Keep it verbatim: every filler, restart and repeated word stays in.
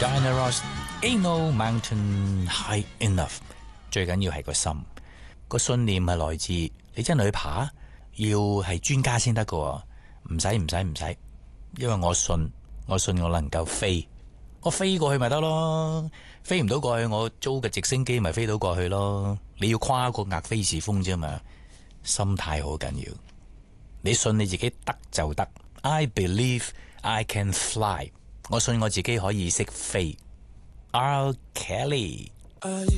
Diana Ross Ain't No Mountain High Enough。最緊要係個心，個信念係來自你真係去爬，要係專家先得㗎，唔使唔使唔使，因為我信，我信我能夠飛，我飛過去咪得咯，飛唔到過去我租個直升機咪飛到過去咯。你要跨過額菲士峰啫嘛，心態好緊要，你信你自己得就得。I believe I can fly， 我信我自己可以識飛。R. Kelly。